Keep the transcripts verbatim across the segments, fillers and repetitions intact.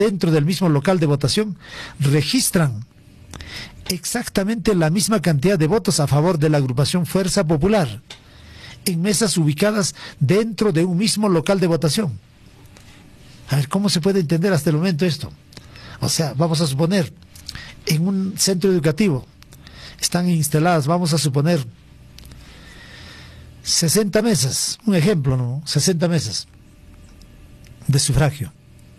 dentro del mismo local de votación registran exactamente la misma cantidad de votos a favor de la agrupación Fuerza Popular en mesas ubicadas dentro de un mismo local de votación. A ver, ¿cómo se puede entender hasta el momento esto? O sea, vamos a suponer, en un centro educativo están instaladas, vamos a suponer, sesenta mesas, un ejemplo, ¿no? sesenta mesas de sufragio.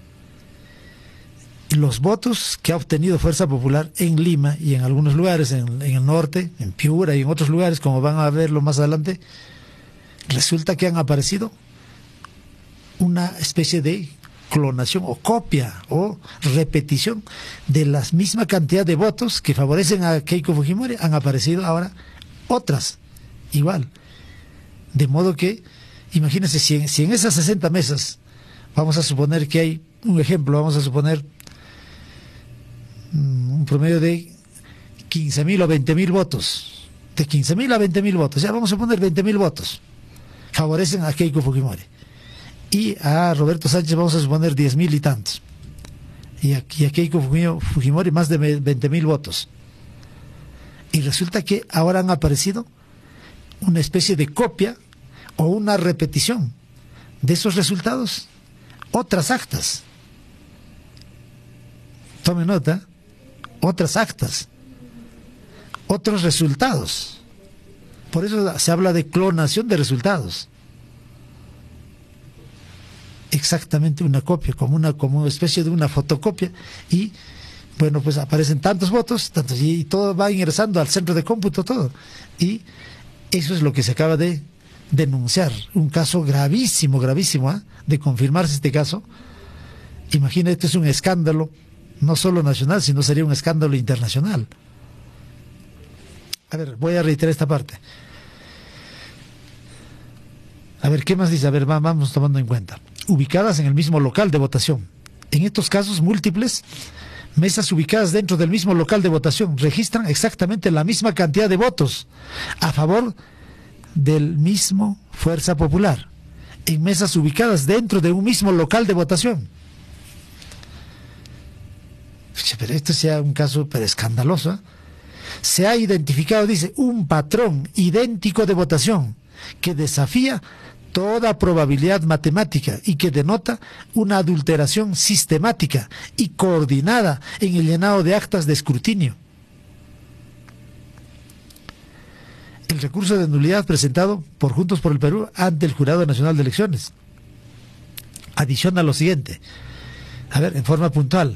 Los votos que ha obtenido Fuerza Popular en Lima y en algunos lugares, en, en el norte, en Piura y en otros lugares, como van a verlo más adelante, resulta que han aparecido una especie de clonación o copia o repetición de la misma cantidad de votos que favorecen a Keiko Fujimori. Han aparecido ahora otras igual, de modo que imagínense, si en, si en esas sesenta mesas vamos a suponer que hay un ejemplo, vamos a suponer um, un promedio de quince mil o veinte mil votos, de quince mil a veinte mil votos, ya vamos a poner veinte mil votos favorecen a Keiko Fujimori, y a Roberto Sánchez vamos a suponer diez mil y tantos, y a, y a Keiko Fujimori más de veinte mil votos, y resulta que ahora han aparecido una especie de copia o una repetición de esos resultados, otras actas, tome nota, otras actas, otros resultados. Por eso se habla de clonación de resultados. Exactamente una copia, como una, como una especie de una fotocopia, y bueno, pues aparecen tantos votos, tantos, y todo va ingresando al centro de cómputo, todo. Y eso es lo que se acaba de denunciar, un caso gravísimo, gravísimo, ¿eh? De confirmarse este caso. Imagínate, esto es un escándalo, no solo nacional, sino sería un escándalo internacional. A ver, voy a reiterar esta parte. A ver, ¿qué más dice? A ver, vamos tomando en cuenta. Ubicadas en el mismo local de votación. En estos casos múltiples, mesas ubicadas dentro del mismo local de votación registran exactamente la misma cantidad de votos a favor del mismo Fuerza Popular, en mesas ubicadas dentro de un mismo local de votación. Pero esto sea un caso pero escandaloso, ¿eh? Se ha identificado, dice, un patrón idéntico de votación que desafía toda probabilidad matemática y que denota una adulteración sistemática y coordinada en el llenado de actas de escrutinio. El recurso de nulidad presentado por Juntos por el Perú ante el Jurado Nacional de Elecciones adiciona lo siguiente. A ver, en forma puntual.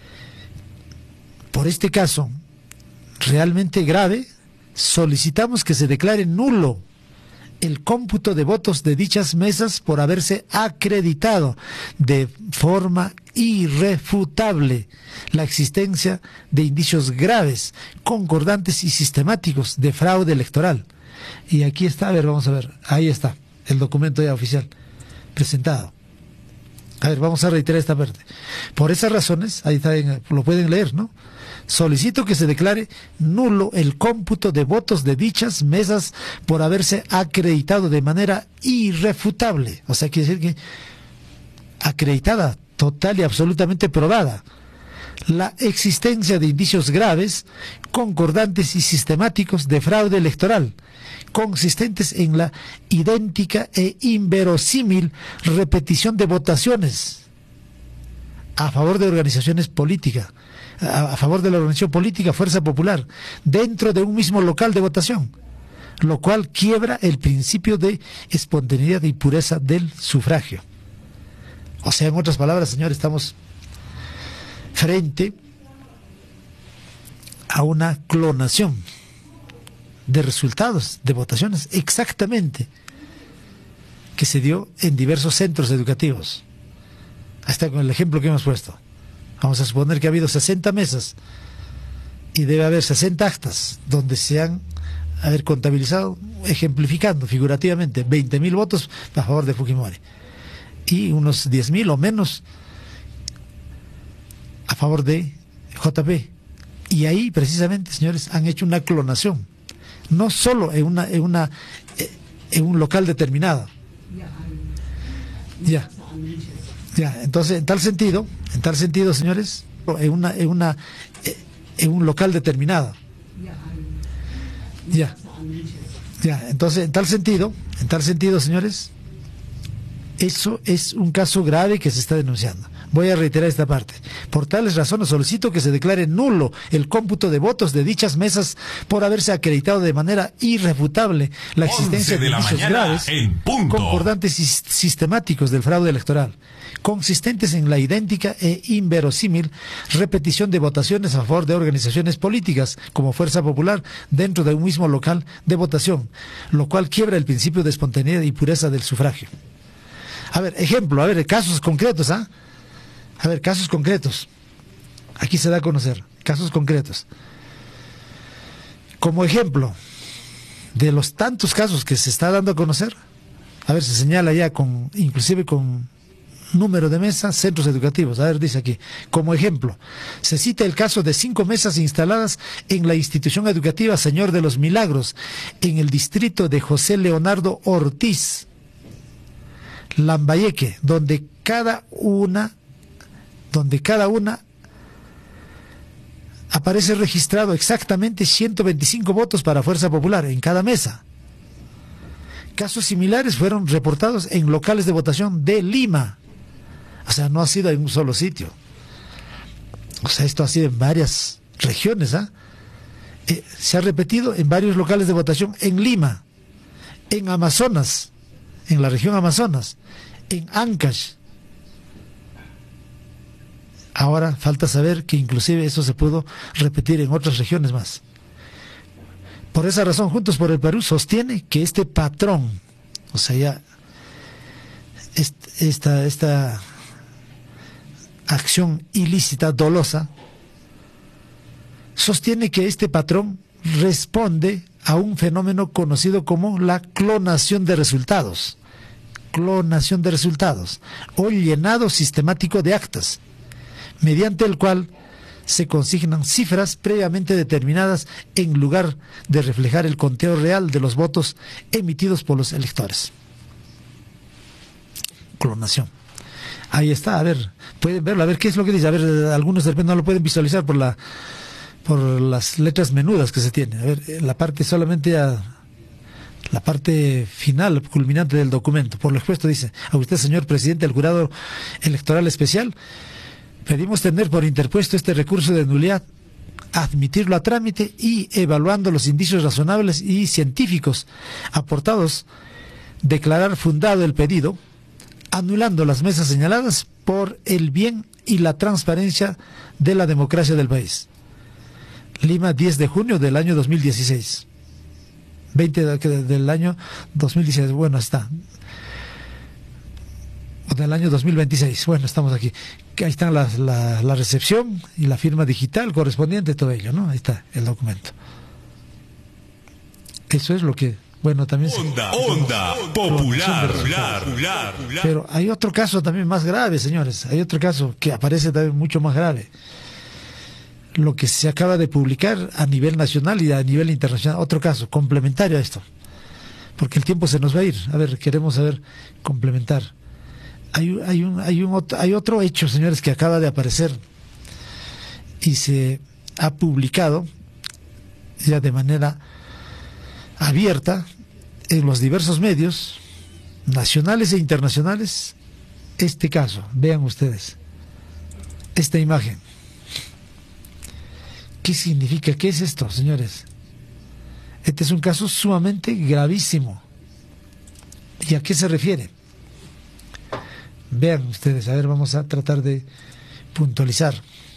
Por este caso realmente grave, solicitamos que se declare nulo el cómputo de votos de dichas mesas por haberse acreditado de forma irrefutable la existencia de indicios graves, concordantes y sistemáticos de fraude electoral. Y aquí está, a ver, vamos a ver, ahí está, el documento ya oficial presentado. A ver, vamos a reiterar esta parte. Por esas razones, ahí está, lo pueden leer, ¿no? Solicito que se declare nulo el cómputo de votos de dichas mesas por haberse acreditado de manera irrefutable. O sea, quiere decir que acreditada, total y absolutamente probada, la existencia de indicios graves, concordantes y sistemáticos de fraude electoral, consistentes en la idéntica e inverosímil repetición de votaciones a favor de organizaciones políticas, a favor de la organización política Fuerza Popular, dentro de un mismo local de votación, lo cual quiebra el principio de espontaneidad y pureza del sufragio. O sea, en otras palabras, señores, estamos frente a una clonación de resultados de votaciones exactamente que se dio en diversos centros educativos. Hasta con el ejemplo que hemos puesto. Vamos a suponer que ha habido sesenta mesas y debe haber sesenta actas donde se han haber contabilizado, ejemplificando figurativamente, veinte mil votos a favor de Fujimori y unos diez mil o menos a favor de J P. Y ahí precisamente, señores, han hecho una clonación, no solo en una en una en un local determinado. Ya. Ya, entonces, en tal sentido, en tal sentido, señores, en una, en una, en un local determinado. Ya. Ya, entonces, en tal sentido, en tal sentido, señores, eso es un caso grave que se está denunciando. Voy a reiterar esta parte. Por tales razones solicito que se declare nulo el cómputo de votos de dichas mesas por haberse acreditado de manera irrefutable la existencia de indicios graves, concordantes y sistemáticos del fraude electoral, consistentes en la idéntica e inverosímil repetición de votaciones a favor de organizaciones políticas como Fuerza Popular dentro de un mismo local de votación, lo cual quiebra el principio de espontaneidad y pureza del sufragio. A ver, ejemplo, a ver, casos concretos, ¿ah? A ver, casos concretos. Aquí se da a conocer, casos concretos. Como ejemplo de los tantos casos que se está dando a conocer, a ver, se señala ya con, inclusive con número de mesas, centros educativos. A ver, dice aquí, como ejemplo, se cita el caso de cinco mesas instaladas en la institución educativa Señor de los Milagros, en el distrito de José Leonardo Ortiz, Lambayeque, donde cada una, donde cada una aparece registrado exactamente ciento veinticinco votos para Fuerza Popular en cada mesa. Casos similares fueron reportados en locales de votación de Lima. O sea, no ha sido en un solo sitio. O sea, esto ha sido en varias regiones, ¿ah? Eh, se ha repetido en varios locales de votación en Lima, en Amazonas, en la región Amazonas, en Ancash. Ahora falta saber que inclusive eso se pudo repetir en otras regiones más. Por esa razón, Juntos por el Perú sostiene que este patrón, o sea, ya esta, esta acción ilícita, dolosa, sostiene que este patrón responde a un fenómeno conocido como la clonación de resultados, clonación de resultados, o llenado sistemático de actas, mediante el cual se consignan cifras previamente determinadas en lugar de reflejar el conteo real de los votos emitidos por los electores. Clonación. Ahí está, a ver, pueden verlo, a ver qué es lo que dice. A ver, algunos de repente no lo pueden visualizar por la por las letras menudas que se tienen. A ver, la parte solamente a la parte final, culminante del documento. Por lo expuesto dice: a usted, señor presidente del Jurado Electoral Especial, pedimos tener por interpuesto este recurso de nulidad, admitirlo a trámite y, evaluando los indicios razonables y científicos aportados, declarar fundado el pedido, anulando las mesas señaladas por el bien y la transparencia de la democracia del país. Lima, diez de junio del año dos mil dieciséis. veinte de, del año dos mil dieciséis. Bueno, está. Del año dos mil veintiséis. Bueno, estamos aquí. Ahí está la, la, la recepción y la firma digital correspondiente, todo ello, ¿no? Ahí está el documento. Eso es lo que, bueno, también... Onda, se... onda popular, popular, popular. Pero hay otro caso también más grave, señores. Hay otro caso que aparece también mucho más grave. Lo que se acaba de publicar a nivel nacional y a nivel internacional. Otro caso, complementario a esto. Porque el tiempo se nos va a ir. A ver, queremos saber, complementar. Hay, hay, un, hay, un, hay otro hecho, señores, que acaba de aparecer y se ha publicado ya de manera abierta en los diversos medios nacionales e internacionales. Este caso, vean ustedes esta imagen. ¿Qué significa? ¿Qué es esto, señores? Este es un caso sumamente gravísimo. ¿Y a qué se refiere? Vean ustedes, a ver, vamos a tratar de puntualizar.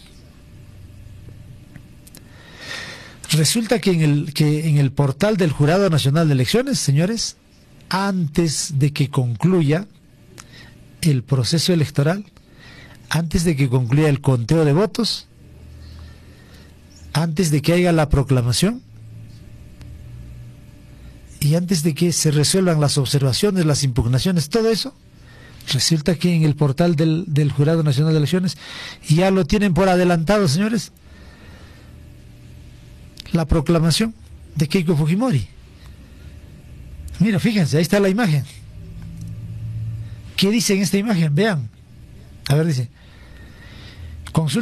Resulta que en el, que en el portal del Jurado Nacional de Elecciones, señores, antes de que concluya el proceso electoral, antes de que concluya el conteo de votos, antes de que haya la proclamación y antes de que se resuelvan las observaciones, las impugnaciones, todo eso, resulta que en el portal del, del Jurado Nacional de Elecciones ya lo tienen por adelantado, señores, la proclamación de Keiko Fujimori. Mira, fíjense, ahí está la imagen. ¿Qué dice en esta imagen? Vean, A ver, dice. Consulta